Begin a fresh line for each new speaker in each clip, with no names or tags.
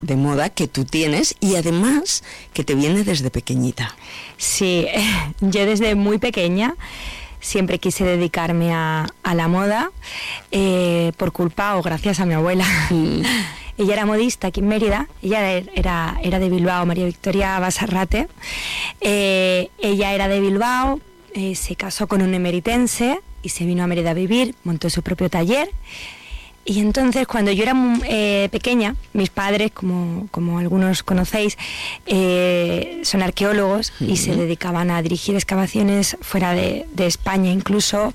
de moda que tú tienes y además que te viene desde pequeñita.
Sí, yo desde muy pequeña siempre quise dedicarme a la moda, por culpa o gracias a mi abuela. Ella era modista aquí en Mérida, ella era de Bilbao, María Victoria Basarrate. Ella era de Bilbao, se casó con un emeritense y se vino a Mérida a vivir, montó su propio taller. Y entonces, cuando yo era pequeña, mis padres, como algunos conocéis, son arqueólogos y se dedicaban a dirigir excavaciones fuera de España incluso.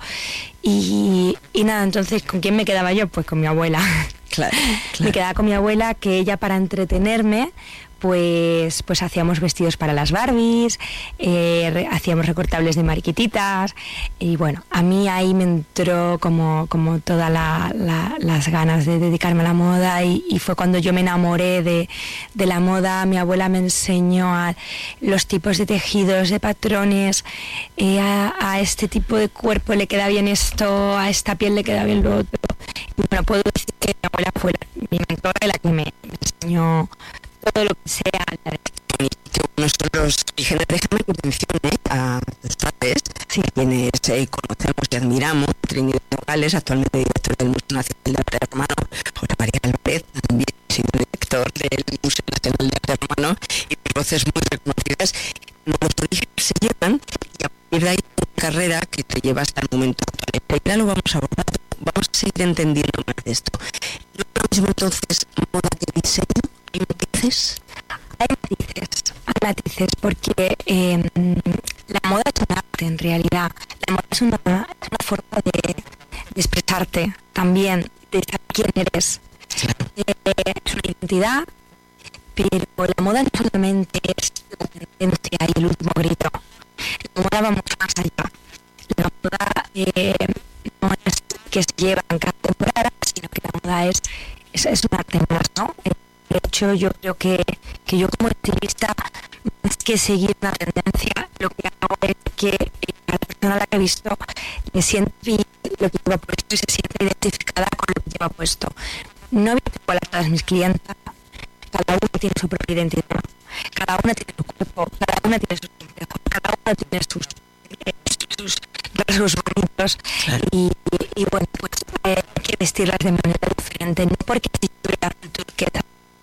Y nada, entonces, ¿con quién me quedaba yo? Pues con mi abuela.
Claro.
Me quedaba con mi abuela, que ella, para entretenerme, pues hacíamos vestidos para las Barbies, hacíamos recortables de mariquititas, y bueno, a mí ahí me entró como todas las ganas de dedicarme a la moda, y fue cuando yo me enamoré de la moda. Mi abuela me enseñó a los tipos de tejidos, de patrones, a este tipo de cuerpo le queda bien esto, a esta piel le queda bien lo otro. Y bueno, puedo decir que mi abuela fue mi mentora, la que me enseñó todo lo que sea.
Uno son los orígenes. Déjame que mencione a tus padres,
sí,
quienes conocemos y admiramos. Trinidad Nogales, actualmente director del Museo Nacional de Arte Romano; José María Álvarez, también sido director del Museo Nacional de Arte Romano, y voces muy reconocidas. Los orígenes se llevan, y a partir de ahí una carrera que te lleva hasta el momento actual. Pero ya lo vamos a abordar, vamos a seguir entendiendo más de esto. ¿No es lo mismo entonces moda que diseño? ¿Hay matices?
Hay matices, porque la moda es un arte, en realidad. La moda es una forma de expresarte también, de saber quién eres. Es una identidad, pero la moda no solamente es la tendencia y el último grito. La moda va mucho más allá. La moda no es que se lleva en cada temporada, sino que la moda es un arte más, ¿no? De hecho, yo creo que yo, como estilista, más que seguir una tendencia, lo que hago es que a la persona a la que he visto le siente bien lo que lleva puesto y se siente identificada con lo que lleva puesto. No he visto igual a todas mis clientas, cada una tiene su propia identidad, cada una tiene su cuerpo, cada una tiene sus complejos, cada una tiene sus rasgos bonitos. Claro. Y bueno, pues hay que vestirlas de manera diferente, no porque si tuviera turqueta,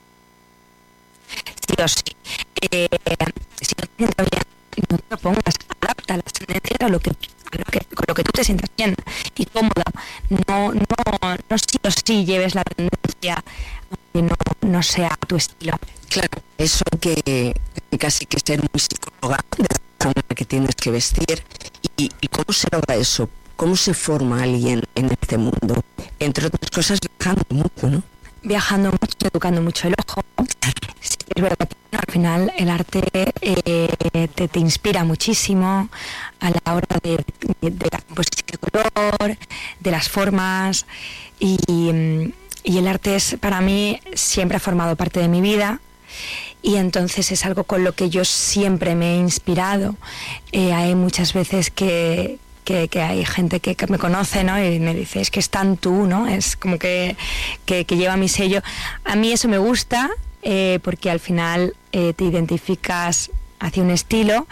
sí o sí. Si no te sientas bien, no te lo pongas, adapta las tendencias con lo que tú te sientas bien y cómoda. No sí o sí lleves la tendencia aunque no sea tu estilo.
Claro, eso que casi que ser muy psicóloga de la forma que tienes que vestir. ¿Y cómo se logra eso? ¿Cómo se forma alguien en este mundo? Entre otras cosas, viajando mucho, ¿no?
Viajando mucho, educando mucho el ojo. Sí, es verdad que al final el arte te inspira muchísimo a la hora de la composición de color, de las formas, y el arte para mí siempre ha formado parte de mi vida. Y entonces es algo con lo que yo siempre me he inspirado. Hay muchas veces que hay gente que me conoce, ¿no? Y me dice, es que es tan tú, ¿no? Es como que lleva mi sello. A mí eso me gusta, porque al final te identificas hacia un estilo,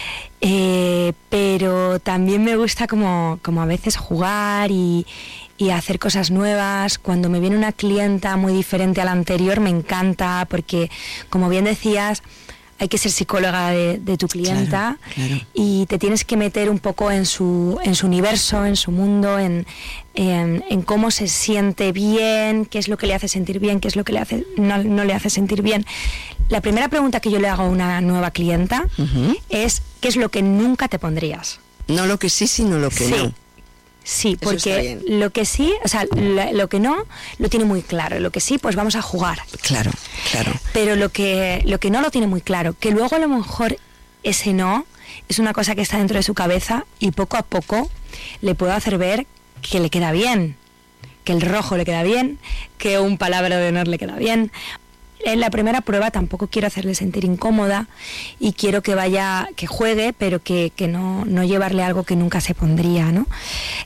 pero también me gusta como a veces jugar y hacer cosas nuevas. Cuando me viene una clienta muy diferente a la anterior, me encanta, porque, como bien decías, hay que ser psicóloga de tu clienta. Claro. Y te tienes que meter un poco en su universo, en su mundo, en cómo se siente bien, qué es lo que le hace sentir bien, qué es lo que no le hace sentir bien. La primera pregunta que yo le hago a una nueva clienta es, ¿qué es lo que nunca te pondrías?
No lo que sí, sino lo que no.
Sí, porque lo que sí, o sea, lo que no, lo tiene muy claro. Lo que sí, pues vamos a jugar.
Claro.
Pero lo que no lo tiene muy claro, que luego a lo mejor ese no es una cosa que está dentro de su cabeza, y poco a poco le puedo hacer ver que le queda bien, que el rojo le queda bien, que un palabra de honor le queda bien. En la primera prueba tampoco quiero hacerle sentir incómoda, y quiero que juegue, pero que no llevarle algo que nunca se pondría, ¿no?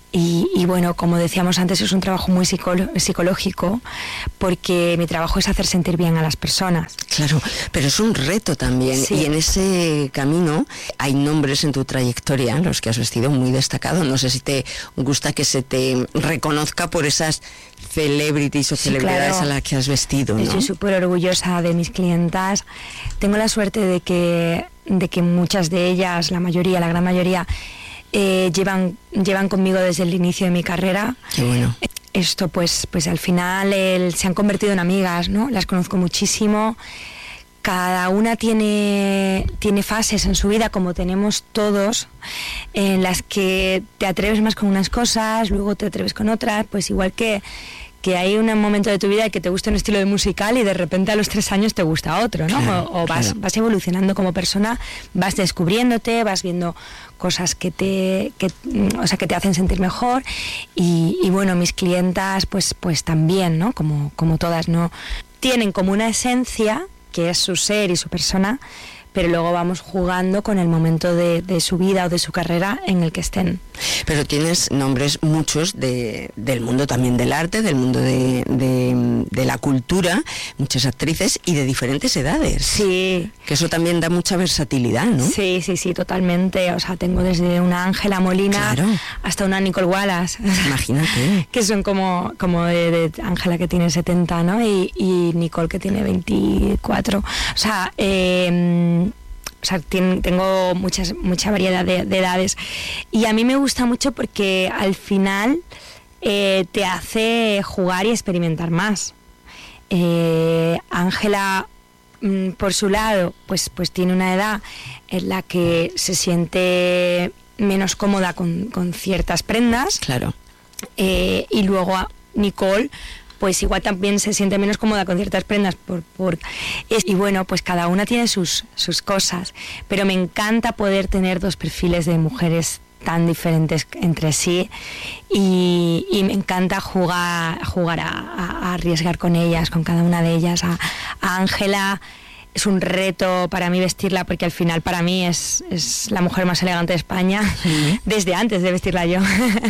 Y bueno, como decíamos antes, es un trabajo muy psicológico, porque mi trabajo es hacer sentir bien a las personas.
Claro, pero es un reto también. Sí. Y en ese camino hay nombres en tu trayectoria, los que has vestido, muy destacados. No sé si te gusta que se te reconozca por esas celebrities o celebridades, claro, a las que has vestido, ¿no?
Estoy súper orgullosa de mis clientas. Tengo la suerte de que muchas de ellas, la gran mayoría, llevan conmigo desde el inicio de mi carrera.
Qué bueno.
Esto pues al final se han convertido en amigas, ¿no? Las conozco muchísimo. Cada una tiene fases en su vida, como tenemos todos, en las que te atreves más con unas cosas, luego te atreves con otras, pues igual que hay un momento de tu vida que te gusta un estilo de musical y de repente a los 3 años te gusta otro, ¿no? Claro, vas evolucionando como persona, vas descubriéndote, vas viendo cosas que te hacen sentir mejor y bueno, mis clientas pues también, ¿no? Como todas, ¿no? Tienen como una esencia que es su ser y su persona, pero luego vamos jugando con el momento de su vida o de su carrera en el que estén.
Pero tienes nombres muchos del mundo también del arte, del mundo de la cultura, muchas actrices y de diferentes edades.
Sí.
Que eso también da mucha versatilidad, ¿no?
Sí, totalmente. O sea, tengo desde una Ángela Molina, claro, hasta una Nicole Wallace.
Imagínate.
Que son como de Ángela, que tiene 70, ¿no? Y Nicole, que tiene 24. O sea, tengo mucha variedad de edades, y a mí me gusta mucho porque al final te hace jugar y experimentar más. Ángela, por su lado, pues tiene una edad en la que se siente menos cómoda con ciertas prendas.
Claro.
Y luego Nicole, pues igual también se siente menos cómoda con ciertas prendas y bueno, pues cada una tiene sus cosas, pero me encanta poder tener 2 perfiles de mujeres tan diferentes entre sí, y me encanta jugar a arriesgar con ellas, con cada una de ellas. A Ángela es un reto para mí vestirla, porque al final para mí es la mujer más elegante de España, desde antes de vestirla yo.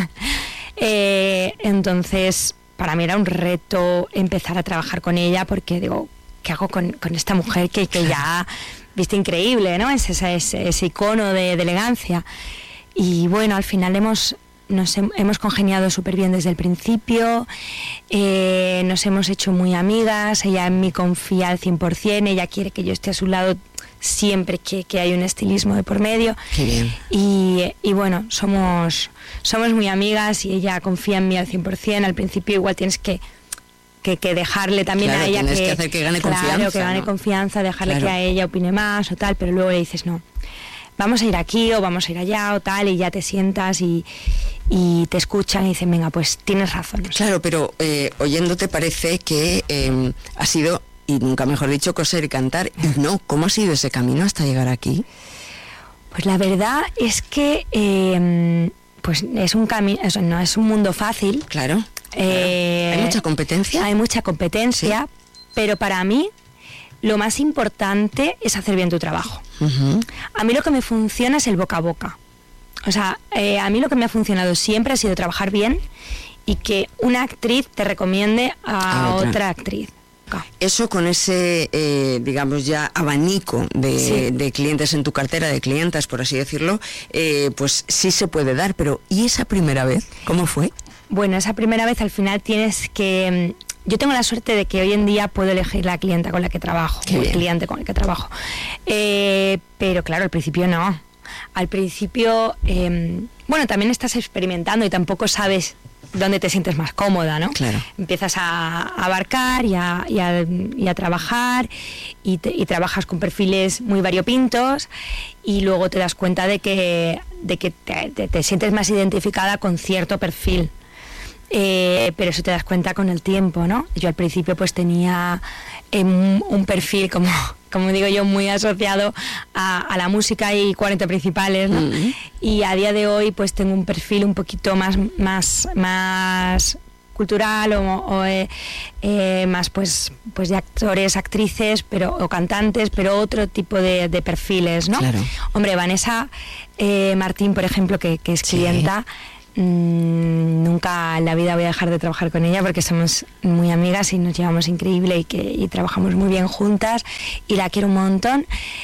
Entonces para mí era un reto empezar a trabajar con ella, porque digo, ¿qué hago con esta mujer que ya viste increíble, ¿no? Es ese icono de elegancia. Y bueno, al final hemos congeniado súper bien desde el principio, nos hemos hecho muy amigas, ella en mí confía al 100%, ella quiere que yo esté a su lado siempre que hay un estilismo de por medio.
Qué bien.
Y bueno, somos muy amigas y ella confía en mí al 100%. Al principio igual tienes que dejarle también, claro, a ella
que hacer que gane confianza,
claro, que gane, ¿no?, confianza, dejarle, claro, que a ella opine más o tal, pero luego le dices, no, vamos a ir aquí o vamos a ir allá o tal, y ya te sientas y te escuchan y dicen, venga, pues tienes razón. ¿No?
Claro, pero oyéndote parece que ha sido, y nunca mejor dicho, coser y cantar. Y no, ¿cómo ha sido ese camino hasta llegar aquí?
Pues la verdad es que pues es un camino, no es un mundo fácil.
Claro. ¿Hay mucha competencia?
Hay mucha competencia, sí, pero para mí lo más importante es hacer bien tu trabajo. Uh-huh. A mí lo que me funciona es el boca a boca. O sea, a mí lo que me ha funcionado siempre ha sido trabajar bien y que una actriz te recomiende a otra actriz.
Eso, con ese, digamos, ya abanico de clientes en tu cartera, de clientas, por así decirlo, pues sí se puede dar. Pero ¿y esa primera vez? ¿Cómo fue?
Bueno, esa primera vez al final tienes que... Yo tengo la suerte de que hoy en día puedo elegir la clienta con la que trabajo, o el cliente con el que trabajo. Pero claro, al principio no. Al principio, bueno, también estás experimentando y tampoco sabes dónde te sientes más cómoda, ¿no?
Claro.
Empiezas a abarcar y a trabajar y trabajas con perfiles muy variopintos, y luego te das cuenta de que te sientes más identificada con cierto perfil. Pero eso te das cuenta con el tiempo, ¿no? Yo al principio pues tenía un perfil, como digo yo, muy asociado a la música y 40 principales, ¿no? Uh-huh. Y a día de hoy pues tengo un perfil un poquito más cultural o más pues de actores, actrices, o cantantes, pero otro tipo de perfiles, ¿no?
Claro.
Hombre, Vanessa Martín, por ejemplo, que es clienta, nunca en la vida voy a dejar de trabajar con ella porque somos muy amigas y nos llevamos increíble y trabajamos muy bien juntas y la quiero un montón.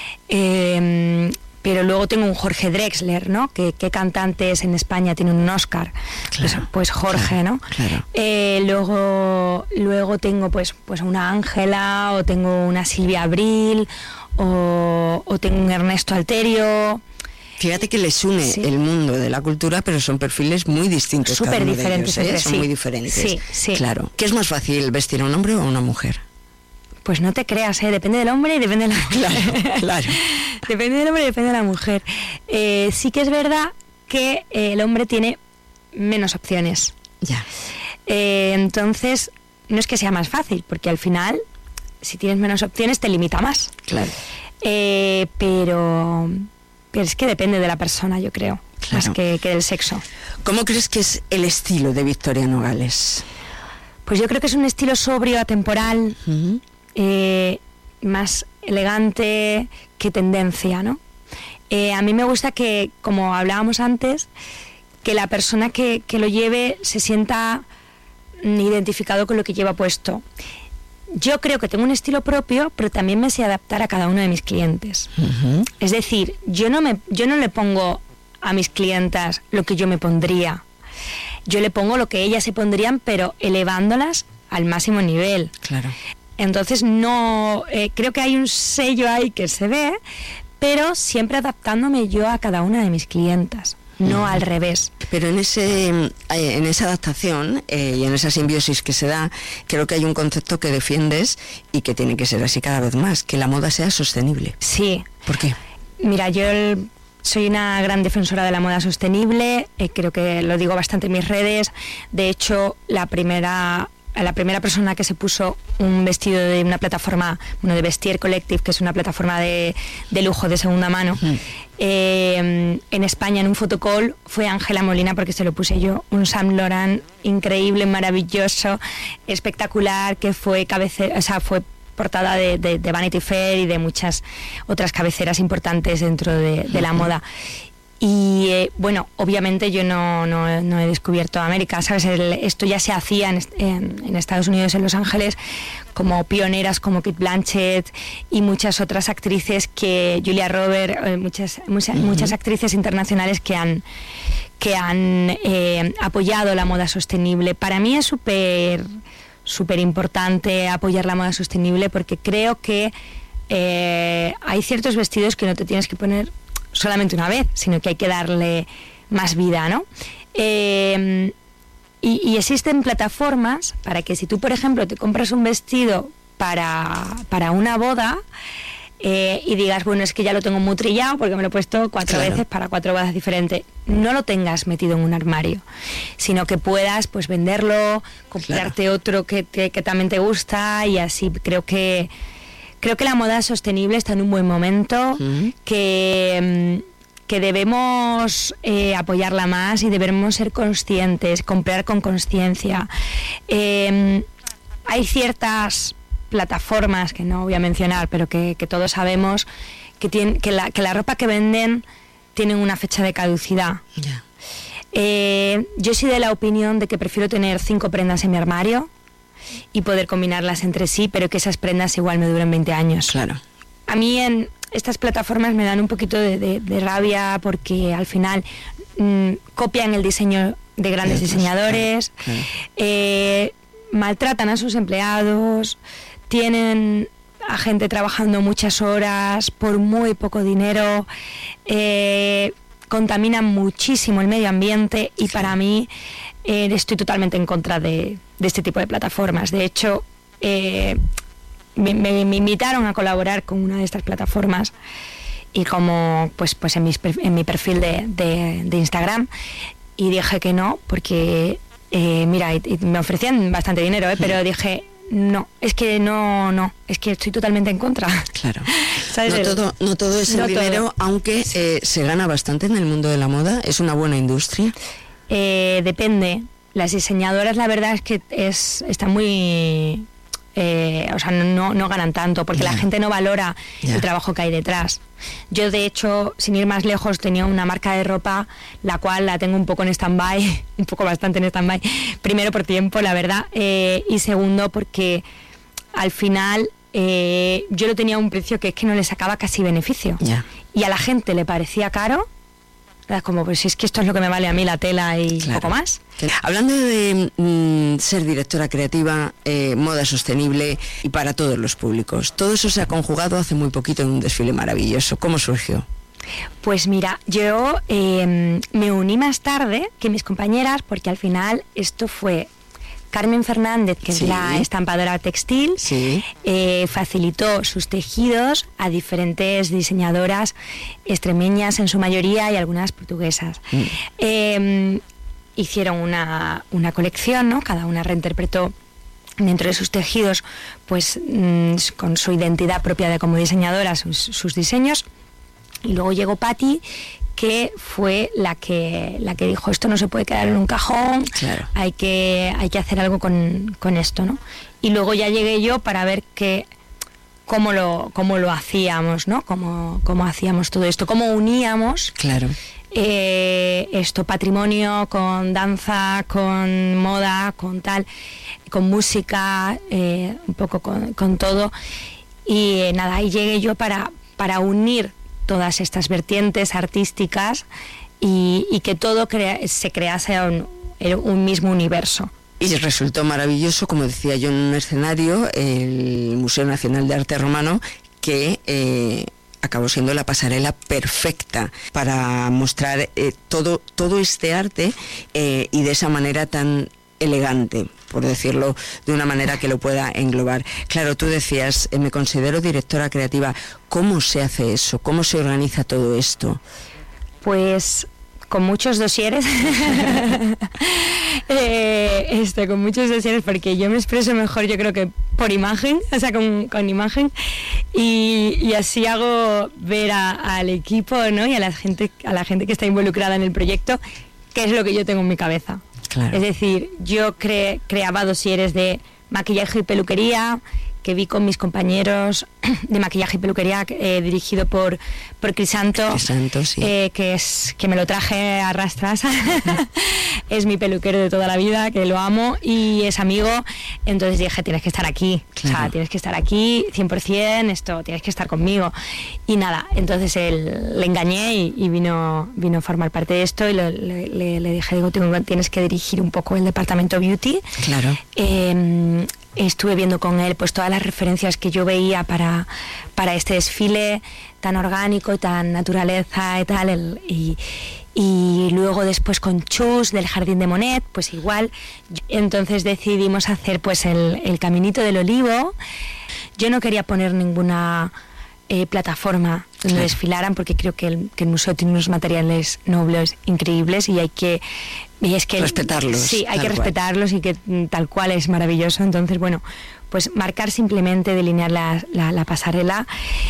Pero luego tengo un Jorge Drexler, ¿no? ¿Qué cantantes en España tienen un Oscar? Claro, pues Jorge,
claro,
¿no?
Claro.
Luego tengo pues una Ángela, o tengo una Silvia Abril, o tengo un Ernesto Alterio.
Fíjate que les une el mundo de la cultura, pero son perfiles muy distintos.
Súper diferentes,
de ellos, son muy diferentes.
Sí.
Claro. ¿Qué es más fácil, vestir a un hombre o a una mujer?
Pues no te creas, depende del hombre y depende de la mujer.
Claro.
Depende del hombre y depende de la mujer. Sí que es verdad que el hombre tiene menos opciones.
Ya.
Entonces, no es que sea más fácil, porque al final, si tienes menos opciones, te limita más.
Claro.
Pero es que depende de la persona, yo creo,
claro,
más que del sexo.
¿Cómo crees que es el estilo de Victoria Nogales?
Pues yo creo que es un estilo sobrio, atemporal, más elegante que tendencia, ¿no? A mí me gusta que, como hablábamos antes, que la persona que lo lleve se sienta identificado con lo que lleva puesto. Yo creo que tengo un estilo propio, pero también me sé adaptar a cada uno de mis clientes. Es decir, yo no le pongo a mis clientas lo que yo me pondría. Yo le pongo lo que ellas se pondrían, pero elevándolas al máximo nivel.
Claro.
Entonces creo que hay un sello ahí que se ve, pero siempre adaptándome yo a cada una de mis clientas. No al revés.
Pero en esa adaptación y en esa simbiosis que se da, creo que hay un concepto que defiendes y que tiene que ser así cada vez más, que la moda sea sostenible.
Sí.
¿Por qué?
Mira, yo soy una gran defensora de la moda sostenible, creo que lo digo bastante en mis redes. De hecho, la primera persona que se puso un vestido de una plataforma, de Vestiaire Collective, que es una plataforma de lujo de segunda mano, en España en un photocall fue Ángela Molina, porque se lo puse yo, un Saint Laurent increíble, maravilloso, espectacular, que fue fue portada de Vanity Fair y de muchas otras cabeceras importantes dentro de la moda. Y bueno, obviamente yo no he descubierto América, ¿sabes? Esto ya se hacía en Estados Unidos, en Los Ángeles, como pioneras como Kate Blanchett y muchas otras actrices, Julia Roberts, muchas actrices internacionales que han apoyado la moda sostenible. Para mí es súper importante apoyar la moda sostenible, porque creo que hay ciertos vestidos que no te tienes que poner solamente una vez, sino que hay que darle más vida, ¿no? Y existen plataformas para que, si tú, por ejemplo, te compras un vestido para una boda y digas, bueno, es que ya lo tengo muy trillado porque me lo he puesto 4 veces para 4 bodas diferentes, no lo tengas metido en un armario, sino que puedas pues venderlo, comprarte otro que también te gusta, y así creo que la moda sostenible está en un buen momento, que debemos apoyarla más y debemos ser conscientes, comprar con conciencia. Hay ciertas plataformas, que no voy a mencionar, pero que todos sabemos, que la ropa que venden tienen una fecha de caducidad. Yo soy de la opinión de que prefiero tener 5 prendas en mi armario y poder combinarlas entre sí, pero que esas prendas igual me duren 20 años.
Claro.
A mí en estas plataformas me dan un poquito de rabia, porque al final copian el diseño de grandes diseñadores, maltratan a sus empleados, tienen a gente trabajando muchas horas por muy poco dinero, contaminan muchísimo el medio ambiente, y para mí estoy totalmente en contra de este tipo de plataformas. De hecho, me invitaron a colaborar con una de estas plataformas, y como pues en mi perfil de Instagram, y dije que no, porque mira, y me ofrecían bastante dinero, pero dije, no, es que es que estoy totalmente en contra.
Claro. No todo es el dinero, aunque se gana bastante en el mundo de la moda. ¿Es una buena industria?
Depende. Las diseñadoras, la verdad es que están muy o sea, no ganan tanto, porque la gente no valora el trabajo que hay detrás. Yo, de hecho, sin ir más lejos, tenía una marca de ropa, la cual la tengo un poco en stand-by, un poco bastante en stand-by, primero por tiempo, la verdad, y segundo porque al final yo lo tenía a un precio que es que no le sacaba casi beneficio. Y a la gente le parecía caro. Era como, pues si es que esto es lo que me vale a mí la tela y poco más.
Hablando de ser directora creativa, moda sostenible y para todos los públicos, todo eso se ha conjugado hace muy poquito en un desfile maravilloso. ¿Cómo surgió?
Pues mira, yo me uní más tarde que mis compañeras, porque al final esto fue Carmen Fernández, que es la estampadora textil, facilitó sus tejidos a diferentes diseñadoras extremeñas en su mayoría y algunas portuguesas. Hicieron una colección, ¿no? Cada una reinterpretó dentro de sus tejidos, pues con su identidad propia de como diseñadora, sus diseños. Y luego llegó Patti, que fue la que dijo, esto no se puede quedar en un cajón, hay que hacer algo con esto, ¿no? Y luego ya llegué yo para ver cómo lo hacíamos, ¿no? Cómo hacíamos todo esto, cómo uníamos esto, patrimonio con danza, con moda, con tal, con música, un poco con todo. Y nada, ahí llegué yo para unir todas estas vertientes artísticas y que todo se crease un mismo universo.
Y resultó maravilloso, como decía yo, en un escenario, el Museo Nacional de Arte Romano, que acabó siendo la pasarela perfecta para mostrar todo este arte y de esa manera tan elegante, por decirlo de una manera que lo pueda englobar. Claro, tú decías, me considero directora creativa. ¿Cómo se hace eso? ¿Cómo se organiza todo esto?
Pues con muchos dosieres. Con muchos dosieres, porque yo me expreso mejor, yo creo que por imagen, o sea, con imagen, y así hago ver al equipo, ¿no? Y a la gente que está involucrada en el proyecto, qué es lo que yo tengo en mi cabeza. Es decir, yo creaba dosieres de maquillaje y peluquería, que vi con mis compañeros de maquillaje y peluquería, dirigido por Crisanto, que me lo traje a rastras. Es mi peluquero de toda la vida, que lo amo y es amigo. Entonces dije, tienes que estar aquí, o sea, tienes que estar aquí 100%, esto, tienes que estar conmigo. Y nada, entonces le engañé y vino a formar parte de esto, y le dije, digo, tienes que dirigir un poco el departamento beauty. Estuve viendo con él pues todas las referencias que yo veía para este desfile tan orgánico, tan naturaleza y tal, y luego después con Chus del Jardín de Monet, pues igual. Entonces decidimos hacer pues el Caminito del Olivo. Yo no quería poner ninguna plataforma donde desfilaran, porque creo que el museo tiene unos materiales nobles increíbles y es que
respetarlos.
Sí, hay que respetarlos, y que tal cual es maravilloso. Entonces, bueno, pues marcar, simplemente delinear la pasarela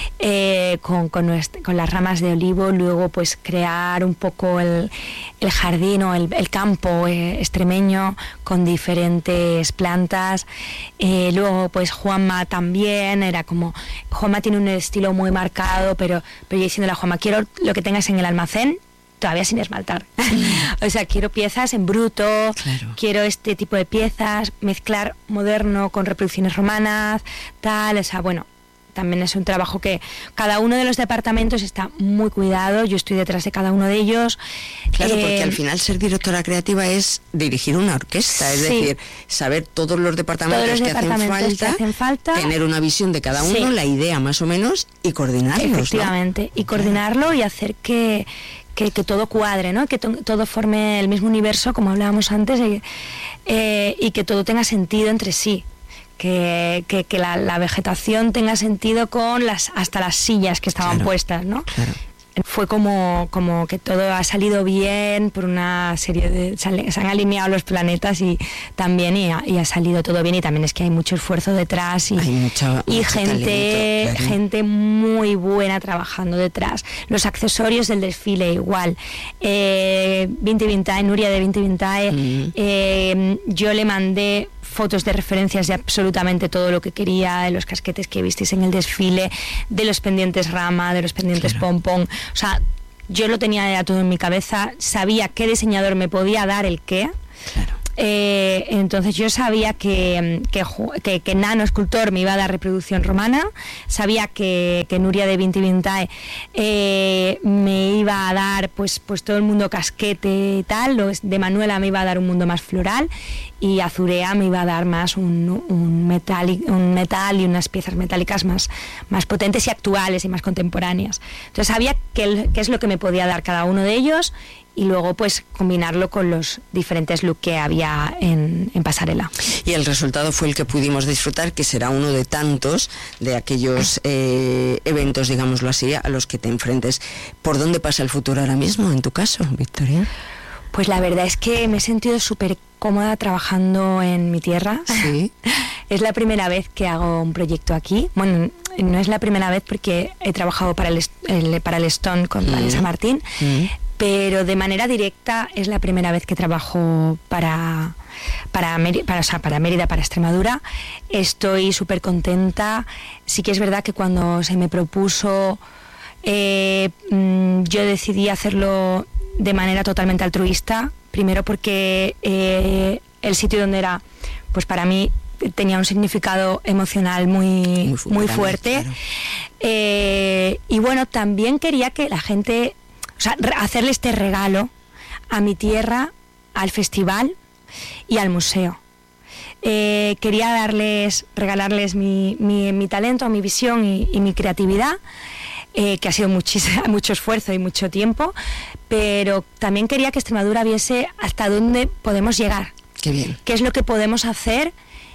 con las ramas de olivo, luego pues crear un poco el jardín o el campo extremeño con diferentes plantas. Luego pues Juanma también, Juanma tiene un estilo muy marcado, pero yo diciéndole a Juanma, quiero lo que tengas en el almacén todavía sin esmaltar. O sea, quiero piezas en bruto, quiero este tipo de piezas, mezclar moderno con reproducciones romanas, tal, o sea, bueno, también es un trabajo que cada uno de los departamentos está muy cuidado, yo estoy detrás de cada uno de ellos.
Claro, porque al final ser directora creativa es dirigir una orquesta, es decir, saber todos los departamentos que hacen falta, tener una visión de cada uno, la idea más o menos, y coordinarlos.
Efectivamente, ¿no? Y coordinarlo y hacer que todo cuadre, ¿no? Que todo forme el mismo universo, como hablábamos antes, y que todo tenga sentido entre sí. Que la vegetación tenga sentido con hasta las sillas que estaban puestas, ¿no? Fue como que todo ha salido bien por una serie de... Se han alineado los planetas y también y ha salido todo bien, y también es que hay mucho esfuerzo detrás y mucho gente, gente muy buena trabajando detrás. Los accesorios del desfile igual. Vinti Vintae, Nuria de Vinti Vintae, yo le mandé fotos de referencias de absolutamente todo lo que quería, de los casquetes que visteis en el desfile, de los pendientes rama, de los pendientes pompón. O sea, yo lo tenía ya todo en mi cabeza, sabía qué diseñador me podía dar el qué.
Claro.
Entonces yo sabía que Nano Escultor me iba a dar reproducción romana, sabía que Nuria de Vinti Vintae me iba a dar pues todo el mundo casquete y tal, de Manuela me iba a dar un mundo más floral, y Azurea me iba a dar más un metal y unas piezas metálicas más potentes y actuales y más contemporáneas. Entonces sabía qué es lo que me podía dar cada uno de ellos, y luego pues combinarlo con los diferentes looks que había en pasarela. Y
el resultado fue el que pudimos disfrutar, que será uno de tantos de aquellos eventos, digámoslo así, a los que te enfrentes. ¿Por dónde pasa el futuro ahora mismo, en tu caso, Victoria?
Pues la verdad es que me he sentido súper cómoda trabajando en mi tierra.
Sí.
Es la primera vez que hago un proyecto aquí. Bueno, no es la primera vez porque he trabajado para el Stone con Vanessa Martín, pero de manera directa es la primera vez que trabajo para Mérida, para Extremadura. Estoy súper contenta. Sí que es verdad que cuando se me propuso, yo decidí hacerlo de manera totalmente altruista, primero porque el sitio donde era, pues para mí tenía un significado emocional muy fuerte, claro. Y bueno, también quería que la gente, o sea, hacerle este regalo a mi tierra, al festival y al museo. Quería regalarles mi talento, mi visión y mi creatividad, que ha sido mucho esfuerzo y mucho tiempo, pero también quería que Extremadura viese hasta dónde podemos llegar.
Qué bien.
Qué es lo que podemos hacer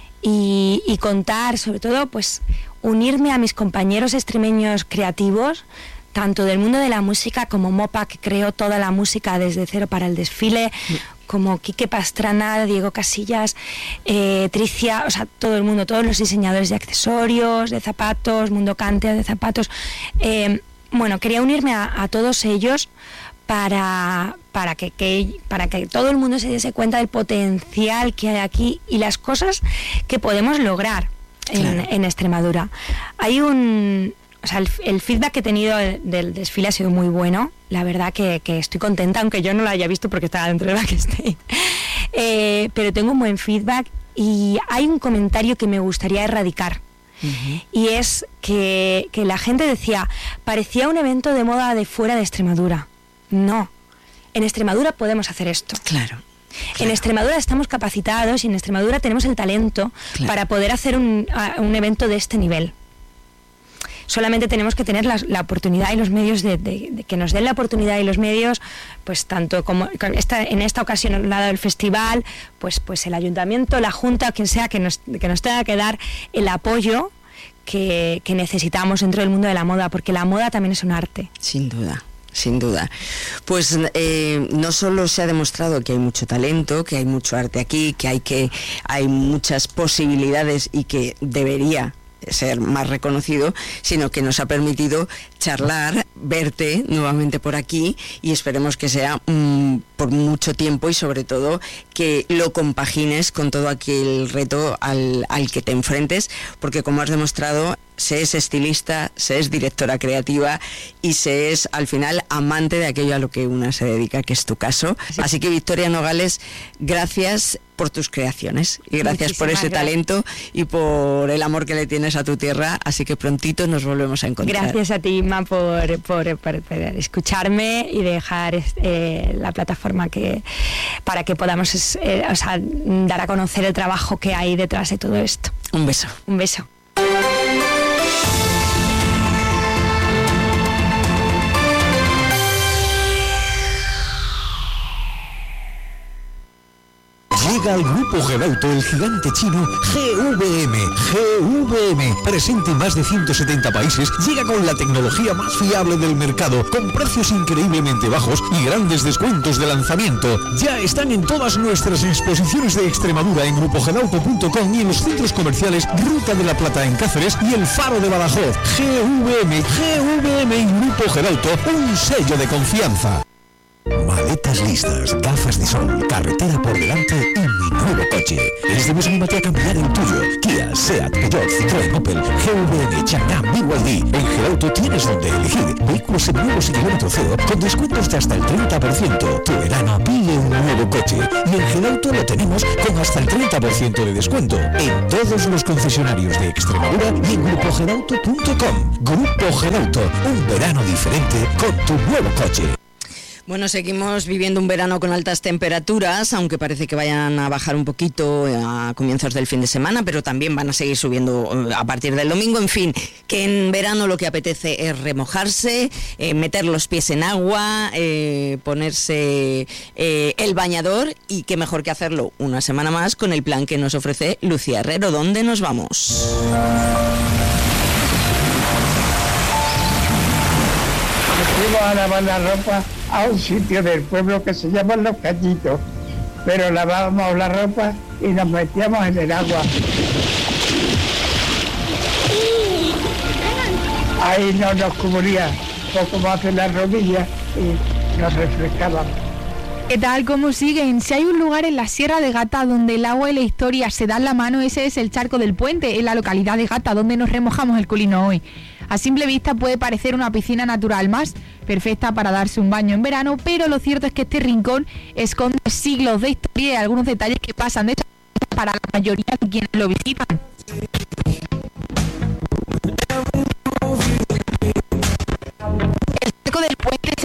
y contar, sobre todo, pues unirme a mis compañeros extremeños creativos, tanto del mundo de la música como Mopa, que creó toda la música desde cero para el desfile, como Quique Pastrana, Diego Casillas, Tricia, o sea, todo el mundo, todos los diseñadores de accesorios, de zapatos, Mundo Cantea de zapatos. Bueno, quería unirme a todos ellos para que todo el mundo se diese cuenta del potencial que hay aquí y las cosas que podemos lograr en Extremadura. Hay o sea, el feedback que he tenido del desfile ha sido muy bueno. La verdad que estoy contenta, aunque yo no lo haya visto porque estaba dentro de backstage. Pero tengo un buen feedback y hay un comentario que me gustaría erradicar. Y es que la gente decía, parecía un evento de moda de fuera de Extremadura. No, en Extremadura podemos hacer esto.
Claro.
En Extremadura estamos capacitados y en Extremadura tenemos el talento para poder hacer un evento de este nivel. Solamente tenemos que tener la oportunidad y los medios de que nos den la oportunidad y los medios, pues tanto como en esta ocasión al lado del festival, pues el ayuntamiento, la junta, quien sea que nos tenga que dar el apoyo que necesitamos dentro del mundo de la moda, porque la moda también es un arte.
Sin duda. Sin duda. Pues no solo se ha demostrado que hay mucho talento, que hay mucho arte aquí, que hay muchas posibilidades y que debería ser más reconocido, sino que nos ha permitido charlar, verte nuevamente por aquí, y esperemos que sea por mucho tiempo, y sobre todo que lo compagines con todo aquel reto al que te enfrentes, porque como has demostrado, se es estilista, se es directora creativa y se es al final amante de aquello a lo que una se dedica, que es tu caso. Sí. Así que Victoria Nogales, gracias por tus creaciones y gracias por ese talento y por el amor que le tienes a tu tierra, así que prontito nos volvemos a encontrar.
Gracias a ti, Inma, por escucharme y dejar la plataforma para que podamos dar a conocer el trabajo que hay detrás de todo esto.
Un beso.
Un beso.
Llega al Grupo Gerauto el gigante chino GVM. Presente en más de 170 países, llega con la tecnología más fiable del mercado, con precios increíblemente bajos y grandes descuentos de lanzamiento. Ya están en todas nuestras exposiciones de Extremadura en grupogerauto.com y en los centros comerciales Ruta de la Plata en Cáceres y el Faro de Badajoz. GVM y Grupo Gerauto, un sello de confianza. Maletas listas, gafas de sol, carretera por delante y mi nuevo coche. Este mes anímate a cambiar el tuyo. Kia, Seat, Peugeot, Citroën, Opel, GVN, Changan, BYD. En Gerauto tienes donde elegir vehículos seminuevos y kilómetro cero con descuentos de hasta el 30%. Tu verano pide un nuevo coche. Y en Gerauto lo tenemos con hasta el 30% de descuento en todos los concesionarios de Extremadura y en grupogerauto.com. Grupo Gerauto, un verano diferente con tu nuevo coche.
Bueno, seguimos viviendo un verano con altas temperaturas, aunque parece que vayan a bajar un poquito a comienzos del fin de semana, pero también van a seguir subiendo a partir del domingo. En fin, que en verano lo que apetece es remojarse, meter los pies en agua, ponerse el bañador, y qué mejor que hacerlo una semana más con el plan que nos ofrece Lucía Herrero. ¿Dónde nos vamos?
Fuimos a lavar la ropa a un sitio del pueblo que se llama Los Cañitos, pero lavábamos la ropa y nos metíamos en el agua. Ahí no nos cubría poco más de las rodillas y nos refrescábamos.
¿Qué tal? ¿Cómo siguen? Si hay un lugar en la Sierra de Gata donde el agua y la historia se dan la mano, ese es el Charco del Puente, en la localidad de Gata, donde nos remojamos el culino hoy. A simple vista puede parecer una piscina natural más, perfecta para darse un baño en verano, pero lo cierto es que este rincón esconde siglos de historia y algunos detalles que pasan de para la mayoría de quienes lo visitan. El Charco del Puente